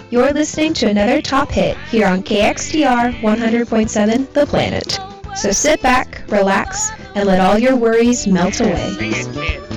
You're listening to another top hit here on KXTR 100.7 The Planet. So sit back, relax, and let all your worries melt away.